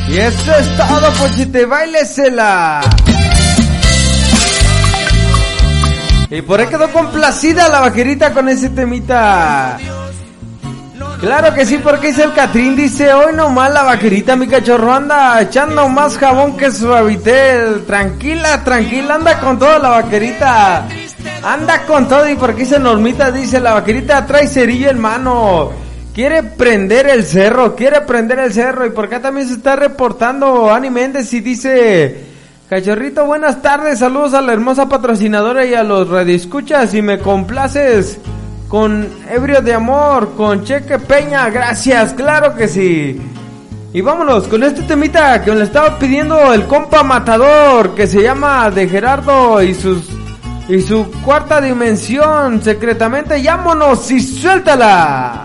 Y eso es todo, Pochite, bailesela. Y por ahí quedó complacida la vaquerita con ese temita. Claro que sí, porque dice el Catrín, dice, hoy nomás la vaquerita, mi cachorro, anda echando más jabón que suavitel. Tranquila, tranquila, anda con todo la vaquerita. Anda con todo. Y por aquí dice Normita, dice, la vaquerita trae cerillo en mano. Quiere prender el cerro. Y por acá también se está reportando Ani Méndez y dice, cachorrito, buenas tardes, saludos a la hermosa patrocinadora y a los radioescuchas, y me complaces con Ebrio de Amor, con Cheque Peña, gracias, claro que sí. Y vámonos con este temita que me le estaba pidiendo el compa Matador, que se llama De Gerardo y su cuarta dimensión, secretamente, llámonos y suéltala.